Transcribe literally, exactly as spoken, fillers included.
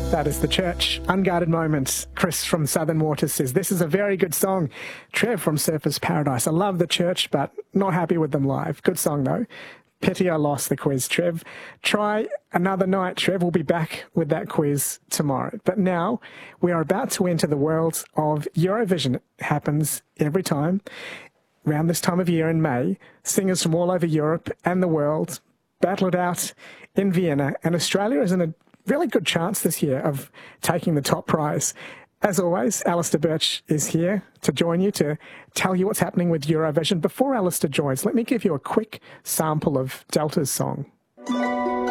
That is The Church. Unguarded Moments. Chris from Southern Waters says, this is a very good song. Trev from Surfers Paradise. I love The Church, but not happy with them live. Good song, though. Pity I lost the quiz, Trev. Try another night, Trev. We'll be back with that quiz tomorrow. But now we are about to enter the world of Eurovision. It happens every time. Around this time of year in May, singers from all over Europe and the world battle it out in Vienna. And Australia is in a really good chance this year of taking the top prize. As always, Alistair Birch is here to join you to tell you what's happening with Eurovision. Before Alistair joins, let me give you a quick sample of Delta's song.